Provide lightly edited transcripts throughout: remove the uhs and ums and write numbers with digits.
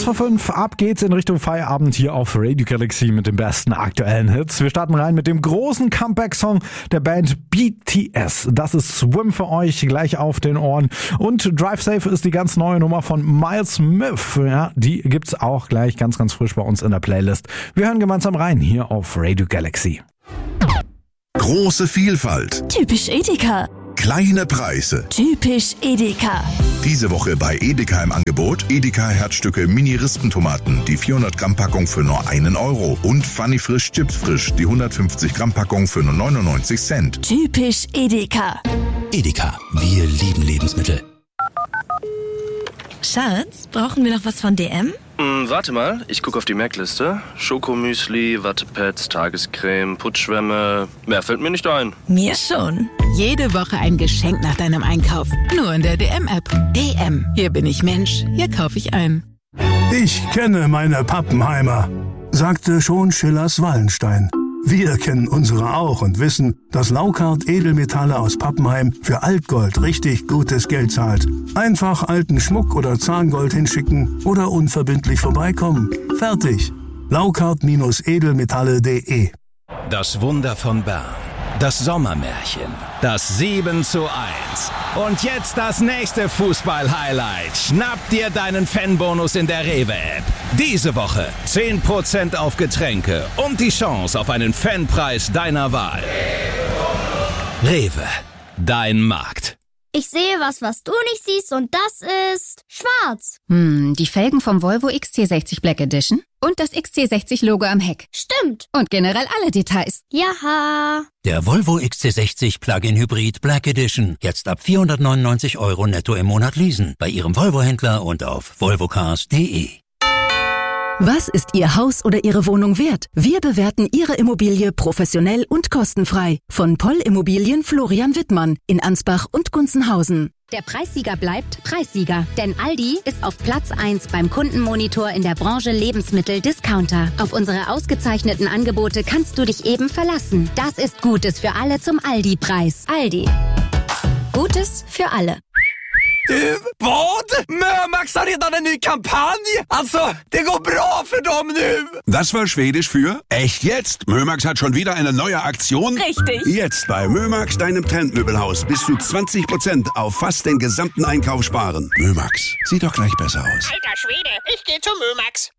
5:05, ab geht's in Richtung Feierabend hier auf Radio Galaxy mit den besten aktuellen Hits. Wir starten rein mit dem großen Comeback-Song der Band BTS. Das ist Swim für euch gleich auf den Ohren. Und Drive Safe ist die ganz neue Nummer von Miles Smith. Ja, die gibt's auch gleich ganz, ganz frisch bei uns in der Playlist. Wir hören gemeinsam rein hier auf Radio Galaxy. Große Vielfalt. Typisch Edeka. Kleine Preise. Typisch Edeka. Diese Woche bei Edeka im Angebot Edeka Herzstücke Mini-Rispentomaten, die 400 Gramm Packung für nur 1 Euro und Funny Frisch Chips Frisch, die 150 Gramm Packung für nur 99 Cent. Typisch Edeka. Edeka, wir lieben Lebensmittel. Schatz, brauchen wir noch was von DM? Warte mal, ich gucke auf die Merkliste. Schokomüsli, Wattepads, Tagescreme, Putzschwämme. Mehr fällt mir nicht ein. Mir schon. Jede Woche ein Geschenk nach deinem Einkauf. Nur in der DM-App. DM. Hier bin ich Mensch. Hier kaufe ich ein. Ich kenne meine Pappenheimer, sagte schon Schillers Wallenstein. Wir kennen unsere auch und wissen, dass Laukart Edelmetalle aus Pappenheim für Altgold richtig gutes Geld zahlt. Einfach alten Schmuck oder Zahngold hinschicken oder unverbindlich vorbeikommen. Fertig. Laukart-edelmetalle.de. Das Wunder von Bern. Das Sommermärchen. Das 7:1. Und jetzt das nächste Fußball-Highlight. Schnapp dir deinen Fanbonus in der Rewe-App. Diese Woche 10% auf Getränke und die Chance auf einen Fanpreis deiner Wahl. Rewe, dein Markt. Ich sehe was du nicht siehst und das ist schwarz. Die Felgen vom Volvo XC60 Black Edition und das XC60-Logo am Heck. Stimmt. Und generell alle Details. Jaha. Der Volvo XC60 Plug-in Hybrid Black Edition. Jetzt ab 499 € netto im Monat leasen. Bei Ihrem Volvo-Händler und auf volvocars.de. Was ist Ihr Haus oder Ihre Wohnung wert? Wir bewerten Ihre Immobilie professionell und kostenfrei. Von Poll Immobilien Florian Wittmann in Ansbach und Gunzenhausen. Der Preissieger bleibt Preissieger, denn Aldi ist auf Platz 1 beim Kundenmonitor in der Branche Lebensmittel-Discounter. Auf unsere ausgezeichneten Angebote kannst du dich eben verlassen. Das ist Gutes för alle zum Aldi-Preis. Aldi. Gutes für alle. Du, vad? Mömax har redan en ny kampanj! Alltså, det går bra för dem nu! Das war Schwedisch für echt jetzt. Mömax hat schon wieder eine neue Aktion. Richtig. Jetzt bei Mömax, deinem Trendmöbelhaus, bis zu 20% auf fast den gesamten Einkauf sparen. Mömax, sieht doch gleich besser aus. Alter Schwede, ich geh zu Mömax.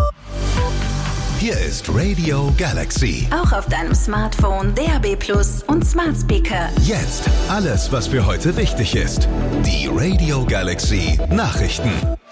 Hier ist Radio Galaxy. Auch auf deinem Smartphone, DAB+ und Smart Speaker. Jetzt alles, was für heute wichtig ist. Die Radio Galaxy Nachrichten.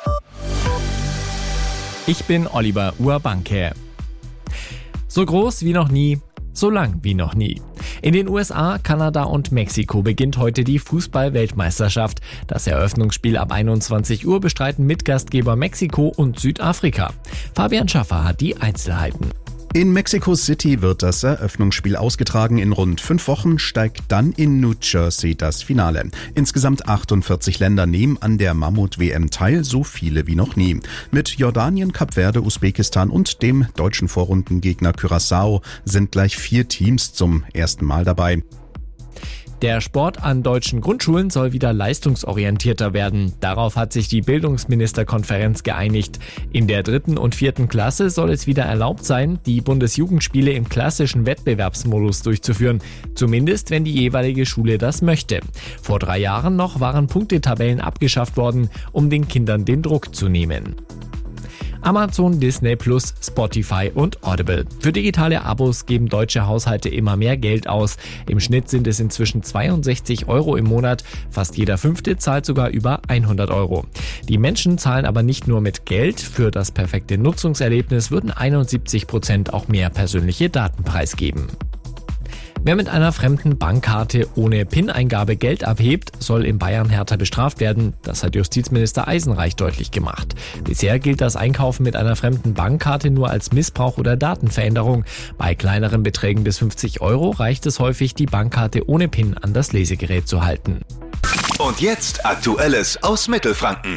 Ich bin Oliver Urbanke. So groß wie noch nie, so lang wie noch nie. In den USA, Kanada und Mexiko beginnt heute die Fußball-Weltmeisterschaft. Das Eröffnungsspiel ab 21 Uhr bestreiten Mitgastgeber Mexiko und Südafrika. Fabian Schaffer hat die Einzelheiten. In Mexico City wird das Eröffnungsspiel ausgetragen. In rund 5 Wochen steigt dann in New Jersey das Finale. Insgesamt 48 Länder nehmen an der Mammut-WM teil, so viele wie noch nie. Mit Jordanien, Kap Verde, Usbekistan und dem deutschen Vorrundengegner Curaçao sind gleich 4 Teams zum ersten Mal dabei. Der Sport an deutschen Grundschulen soll wieder leistungsorientierter werden. Darauf hat sich die Bildungsministerkonferenz geeinigt. In der 3. und 4. Klasse soll es wieder erlaubt sein, die Bundesjugendspiele im klassischen Wettbewerbsmodus durchzuführen. Zumindest, wenn die jeweilige Schule das möchte. Vor 3 Jahren noch waren Punktetabellen abgeschafft worden, um den Kindern den Druck zu nehmen. Amazon, Disney+, Spotify und Audible. Für digitale Abos geben deutsche Haushalte immer mehr Geld aus. Im Schnitt sind es inzwischen 62 € im Monat. Fast jeder 5. zahlt sogar über 100 €. Die Menschen zahlen aber nicht nur mit Geld. Für das perfekte Nutzungserlebnis würden 71% auch mehr persönliche Daten preisgeben. Wer mit einer fremden Bankkarte ohne PIN-Eingabe Geld abhebt, soll in Bayern härter bestraft werden. Das hat Justizminister Eisenreich deutlich gemacht. Bisher gilt das Einkaufen mit einer fremden Bankkarte nur als Missbrauch oder Datenveränderung. Bei kleineren Beträgen bis 50 € reicht es häufig, die Bankkarte ohne PIN an das Lesegerät zu halten. Und jetzt Aktuelles aus Mittelfranken.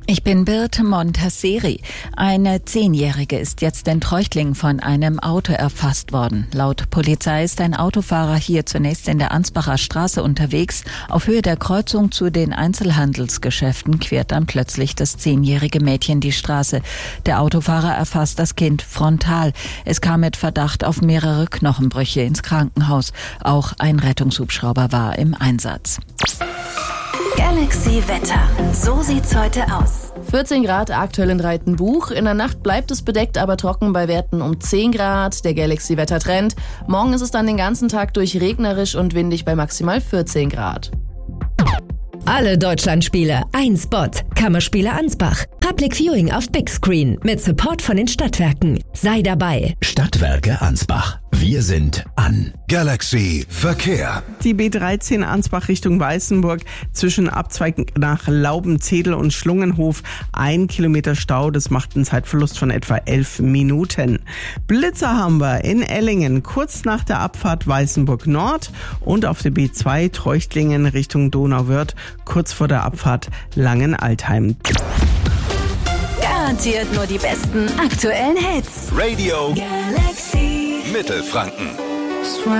Ich bin Birte Montasseri. Eine 10-Jährige ist jetzt in Treuchtlingen von einem Auto erfasst worden. Laut Polizei ist ein Autofahrer hier zunächst in der Ansbacher Straße unterwegs. Auf Höhe der Kreuzung zu den Einzelhandelsgeschäften quert dann plötzlich das 10-jährige Mädchen die Straße. Der Autofahrer erfasst das Kind frontal. Es kam mit Verdacht auf mehrere Knochenbrüche ins Krankenhaus. Auch ein Rettungshubschrauber war im Einsatz. Galaxy Wetter. So sieht's heute aus. 14 Grad aktuell in Reitenbuch. In der Nacht bleibt es bedeckt, aber trocken bei Werten um 10 Grad. Der Galaxy-Wettertrend. Morgen ist es dann den ganzen Tag durch regnerisch und windig bei maximal 14 Grad. Alle Deutschlandspiele, ein Spot. Kammerspiele Ansbach. Public Viewing auf Big Screen mit Support von den Stadtwerken. Sei dabei. Stadtwerke Ansbach. Wir sind an. Galaxy Verkehr. Die B13 Ansbach Richtung Weißenburg zwischen Abzweig nach Laubenzedel und Schlungenhof 1 Kilometer Stau. Das macht einen Zeitverlust von etwa 11 Minuten. Blitzer haben wir in Ellingen kurz nach der Abfahrt Weißenburg Nord und auf der B2 Treuchtlingen Richtung Donauwörth kurz vor der Abfahrt Langenaltheim. Garantiert nur die besten aktuellen Hits. Radio Galaxy Mittelfranken.